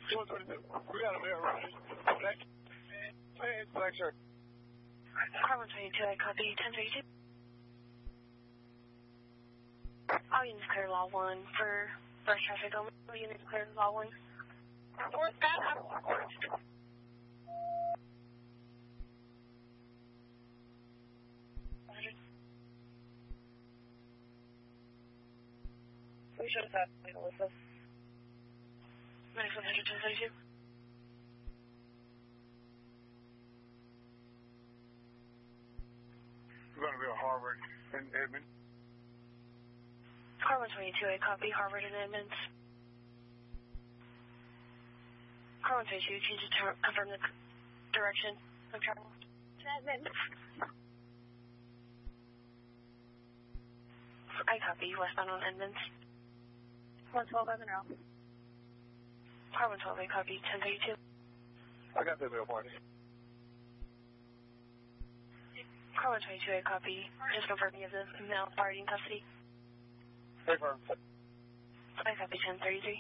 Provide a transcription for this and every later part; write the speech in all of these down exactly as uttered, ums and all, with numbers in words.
two one two. We got a mail right. Black. Hey, it's black shirt. Car one twenty-two, I copy ten thirty-two. All units clear law one for rush traffic only. All units clear law one. Report that. I'm report. We should have had Melissa. ninety-seven hundred, ten thirty-two. We're going to be at Harvard and Edmond. Car one twenty-two, I copy Harvard and Edmonds. Car one twenty-two, can you just confirm the direction of travel? Edmonds. I copy westbound on Edmonds. one twelve, Evan Row. Car one twelve, I copy ten thirty-two. I got the mail party. Car one twenty-two, I copy. Just confirming of the mail party in custody. Hey, firm. I copy ten thirty-three.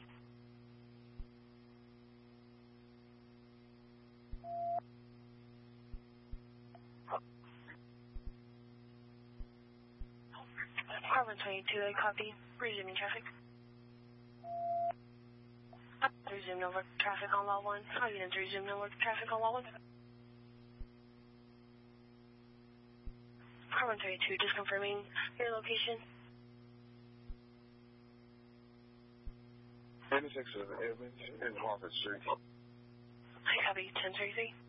Car one twenty-two, I copy. Resuming traffic. Resume no work traffic on law one. How units resume no work traffic on law one? Car one thirty-two, just confirming your location. intersection of Edmonds and Harvard Street. I copy ten thirty-three.